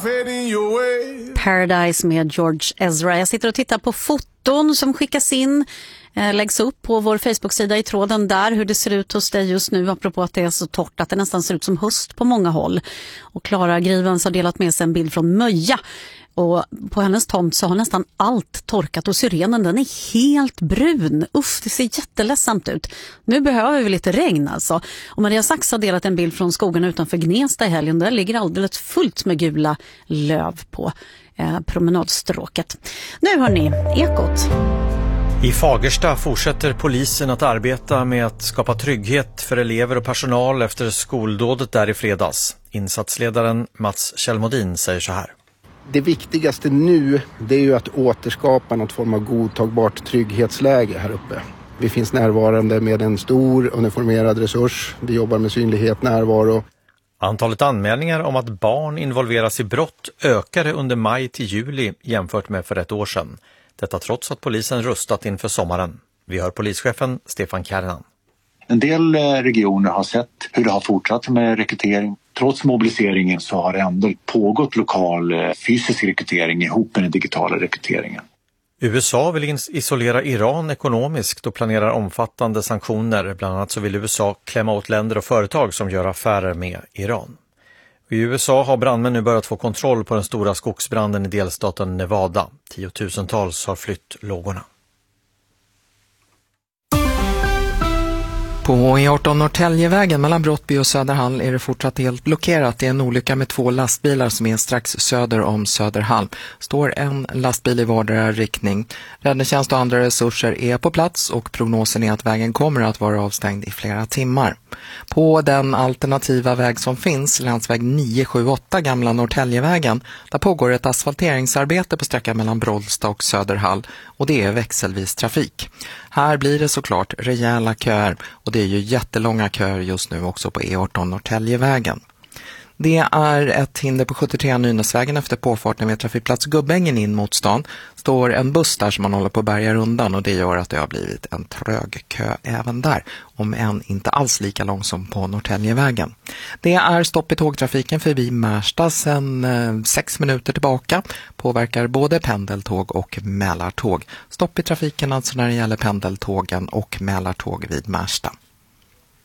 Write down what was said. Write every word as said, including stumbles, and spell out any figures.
Paradise med George Ezra. Jag sitter och tittar på foton som skickas in, eh, läggs upp på vår Facebook-sida i tråden där, hur det ser ut hos dig just nu, apropå att det är så torrt att det nästan ser ut som höst på många håll. Och Klara Grivens har delat med sig en bild från Möja. Och på hennes tomt så har nästan allt torkat och syrenen, den är helt brun. Uff, det ser jätteledsamt ut. Nu behöver vi lite regn alltså. Och Maria Sax har delat en bild från skogen utanför Gnesta i helgen. Där ligger alldeles fullt med gula löv på eh, promenadstråket. Nu hör ni Ekot. I Fagersta fortsätter polisen att arbeta med att skapa trygghet för elever och personal efter skoldådet där i fredags. Insatsledaren Mats Kjellmodin säger så här. Det viktigaste nu, det är ju att återskapa något form av godtagbart trygghetsläge här uppe. Vi finns närvarande med en stor uniformerad resurs. Vi jobbar med synlighet, närvaro. Antalet anmälningar om att barn involveras i brott ökade under maj till juli jämfört med för ett år sedan. Detta trots att polisen rustat inför sommaren. Vi hör polischefen Stefan Kärnan. En del regioner har sett hur det har fortsatt med rekrytering. Trots mobiliseringen så har det ändå pågått lokal fysisk rekrytering ihop med den digitala rekryteringen. U S A vill isolera Iran ekonomiskt och planerar omfattande sanktioner. Bland annat så vill U S A klämma åt länder och företag som gör affärer med Iran. I U S A har brandmän nu börjat få kontroll på den stora skogsbranden i delstaten Nevada. Tiotusentals har flytt lågorna. På E arton Norrtäljevägen mellan Brottby och Söderhall är det fortsatt helt blockerat. Det är en olycka med två lastbilar som är strax söder om Söderhall. Står en lastbil i vardera riktning. Räddningstjänst och andra resurser är på plats och prognosen är att vägen kommer att vara avstängd i flera timmar. På den alternativa väg som finns, länsväg nio sju åtta gamla Norrtäljevägen, där pågår ett asfalteringsarbete på sträckan mellan Brollsta och Söderhall och det är växelvis trafik. Här blir det såklart rejäla köer och det är ju jättelånga köer just nu också på E arton Norrtäljevägen. Det är ett hinder på sjuttiotre Nynäsvägen efter påfarten med trafikplats Gubbängen in mot stan. Står en buss där som man håller på att bärga rundan och det gör att det har blivit en trög kö även där. Om än inte alls lika lång som på Norrtäljevägen. Det är stopp i tågtrafiken förbi Märsta sedan eh, sex minuter tillbaka. Påverkar både pendeltåg och Mälartåg. Stopp i trafiken alltså när det gäller pendeltågen och Mälartåg vid Märsta.